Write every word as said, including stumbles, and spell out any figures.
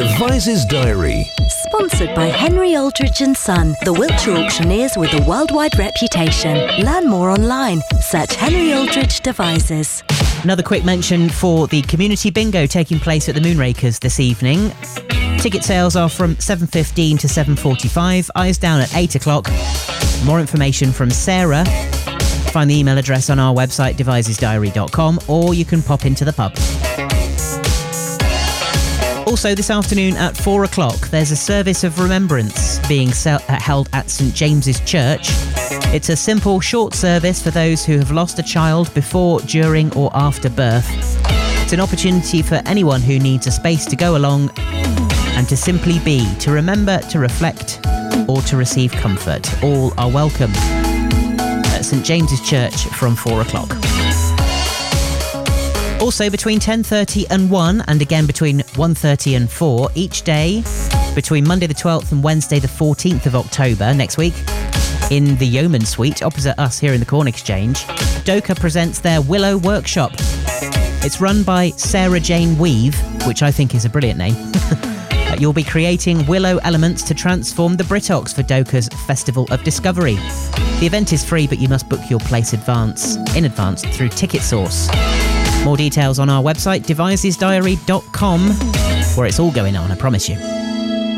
Devizes Diary. Sponsored by Henry Aldridge and Son, the Wiltshire auctioneers with a worldwide reputation. Learn more online. Search Henry Aldridge Devizes. Another quick mention for the community bingo taking place at the Moonrakers this evening. Ticket sales are from seven fifteen to seven forty-five. Eyes down at eight o'clock. More information from Sarah. Find the email address on our website, devises diary dot com, or you can pop into the pub. Also, this afternoon at four o'clock, there's a service of remembrance being held at St James's Church. It's a simple, short service for those who have lost a child before, during or after birth. It's an opportunity for anyone who needs a space to go along and to simply be, to remember, to reflect or to receive comfort. All are welcome at St James's Church from four o'clock. Also, between ten thirty and one, and again between one thirty and four, each day, between Monday the twelfth and Wednesday the fourteenth of October next week, in the Yeoman Suite, opposite us here in the Corn Exchange, Doka presents their Willow Workshop. It's run by Sarah Jane Weave, which I think is a brilliant name. You'll be creating willow elements to transform the Britox for Doka's Festival of Discovery. The event is free, but you must book your place advance in advance through Ticket Source. More details on our website, devises diary dot com, where it's all going on, I promise you.